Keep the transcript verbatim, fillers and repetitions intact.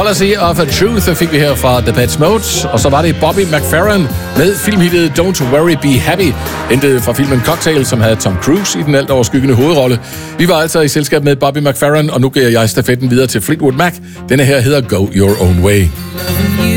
Policy of a Truth fik vi her fra Depeche Mode, og så var det Bobby McFerrin med filmhittet Don't Worry Be Happy, hentet fra filmen Cocktail, som havde Tom Cruise i den alt overskyggende hovedrolle. Vi var altså i selskab med Bobby McFerrin, og nu giver jeg stafetten videre til Fleetwood Mac. Denne her hedder Go Your Own Way.